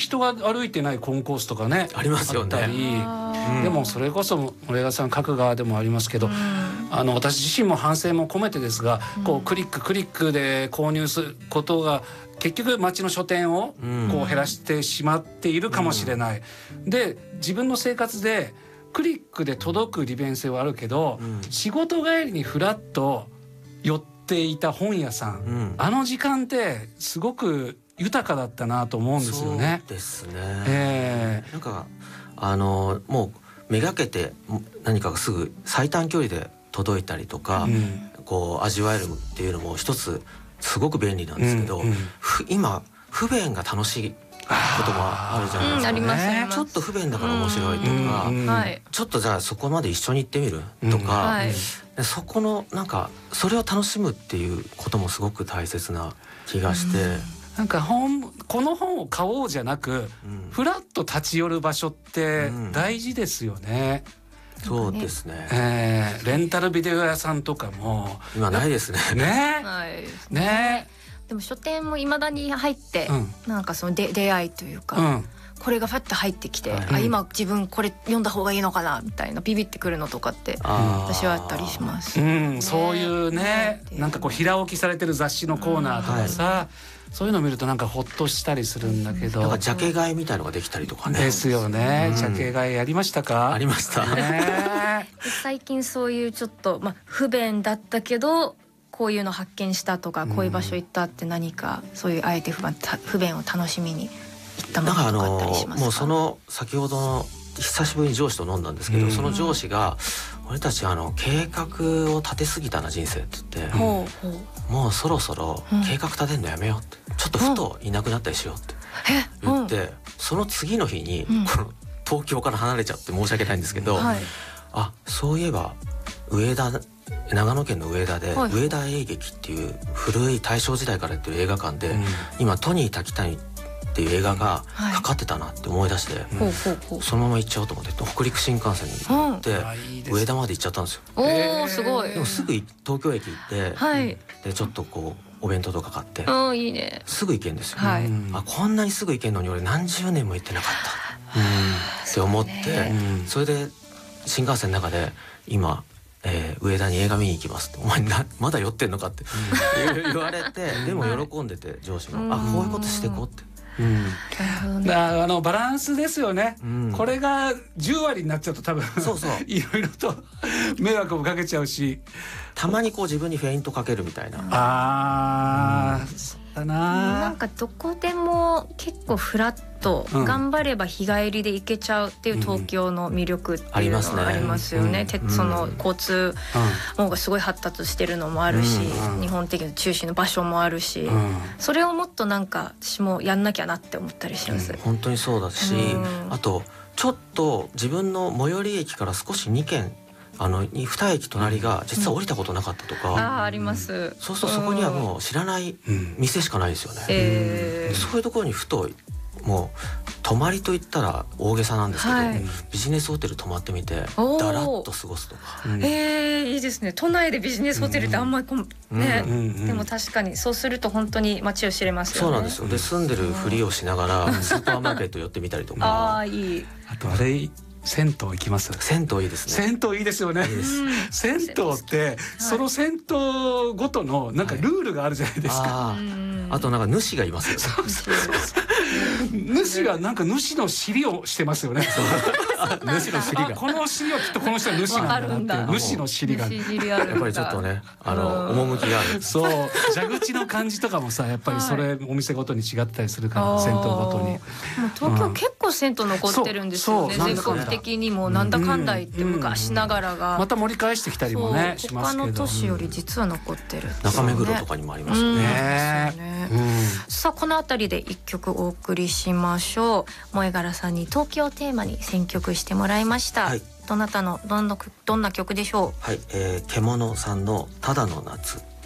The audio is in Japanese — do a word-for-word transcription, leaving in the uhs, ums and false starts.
人が歩いてないコンコースとかねありますよね。 あったり、でもそれこそ森川さん書く側でもありますけど、うん、あの私自身も反省も込めてですが、うん、こうクリッククリックで購入することが結局街の書店をこう減らしてしまっているかもしれない、うん、で自分の生活でクリックで届く利便性はあるけど、うん、仕事帰りにフラッと寄っていた本屋さん、うん、あの時間ってすごく豊かだったなと思うんですよね。 そうですね、 えー、 なんかあのもうめがけて何かがすぐ最短距離で届いたりとか、うん、こう味わえるっていうのも一つすごく便利なんですけど、うんうん、今不便が楽しいこともあるじゃないですか、ね、うん、あります。ちょっと不便だから面白いとか、うんうん、ちょっとじゃあそこまで一緒に行ってみるとか、うんはい、そこのなんかそれを楽しむっていうこともすごく大切な気がして、うん、 なんか本この本を買おうじゃなく、うん、フラッと立ち寄る場所って大事ですよね、 うん、そうですね、 えー、レンタルビデオ屋さんとかも今ないですね。 ね、 はい、 ね、 でも書店もいまだに入って、うん、なんかそので出会いというか、うん、これがファッと入ってきて、はい、あ今自分これ読んだ方がいいのかなみたいなビビってくるのとかって私はあったりします、 うんね、そういうね、なんかこう平置きされてる雑誌のコーナーとかさ、うんはい、そういうのを見るとなんかほっとしたりするんだけど、 なんかジャケ買いみたいのができたりとかね。 ですよね、うん、ジャケ買いやりましたか？ ありましたね最近そういうちょっと、まあ、不便だったけどこういうの発見したとか、こういう場所行ったって何かそういうあえて不便、不便を楽しみに行ったものとかあったりしますか？ もうその先ほどの久しぶりに上司と飲んだんですけど、うん、その上司が俺たちあの計画を立てすぎたな人生って言って、うん、もうそろそろ計画立てるのやめようって、うん、ちょっとふといなくなったりしようって言って、うん、その次の日に、うん、この東京から離れちゃって申し訳ないんですけど、うんはい、あそういえば上田長野県の上田で、はい、上田映劇っていう古い大正時代からやってる映画館で、うん、今トニー滝谷っていう映画がかかってたなって思い出して、はい、そのまま行っちゃおうと思って北陸新幹線に乗って、うん、上田まで行っちゃったんですよ。 おーすごい。 でもすぐ東京駅行って、はい、でちょっとこうお弁当とか買っておいいね、 すぐ行けるんですよ、 はい、 あこんなにすぐ行けるのに俺何十年も行ってなかった、うん、って思って、それで新幹線の中で今えー、上田に映画見に行きますってお前なまだ酔ってんのかって、うん、言われてでも喜んでて上司も、はい、あこういうことしてこうって、 うん、だあのバランスですよね、うん、これがじゅう割になっちゃうと多分そうそういろいろと迷惑もかけちゃうし、 たまにこう自分にフェイントかけるみたいな、 あー、うん、そうだな、 なんかどこでも結構フラッと頑張れば日帰りで行けちゃうっていう東京の魅力っていうのはありますよね。鉄その交通網がすごい発達してるのもあるし、日本的な中心の場所もあるし、それをもっとなんか私もやんなきゃなって思ったりします、 うん、本当にそうだし、あとちょっと自分の最寄り駅から少しに軒あのに駅隣が実は降りたことなかったとか、 うん、あ, あります。 そうするとそこにはもう知らない店しかないですよね、 えー、 そういうところにふともう泊まりといったら大げさなんですけど、はい、ビジネスホテル泊まってみてだらっと過ごすとか、 うん、えー、いいですね。都内でビジネスホテルってあんまりこ、うん、ね、うん、でも確かにそうすると本当に街を知れますよね。 そうなんですよ。で住んでるふりをしながらスーパーマーケット寄ってみたりとかあいい。 あとあれ銭湯行きます。 銭湯いいですね。 銭湯いいですよね。いいです。銭湯ってその銭湯ごとのなんかルールがあるじゃないですか、 はい、あ, あとなんか主がいますよね。 そうそうそう主がなんか主の尻をしてますよね。主の尻がこの尻はきっとこの人は主なんだなっていう主の尻がやっぱりちょっとねあの趣がある。 そう蛇口の感じとかもさやっぱりそれお店ごとに違ったりするから、銭湯ごとに。 もう東京結構銭湯残ってるんですよね。全国的にもなんだかんだ言って昔ながらがまた盛り返してきたりもねしますけど、 他の都市より実は残ってる、 中目黒とかにもありますよね。 さあこのあたりで一曲お送りしましょう。萌柄さんに東京をテーマに選曲してもらいました、はい、どなたのどんなどんな曲でしょう。 はい、えー、獣さんのただの夏。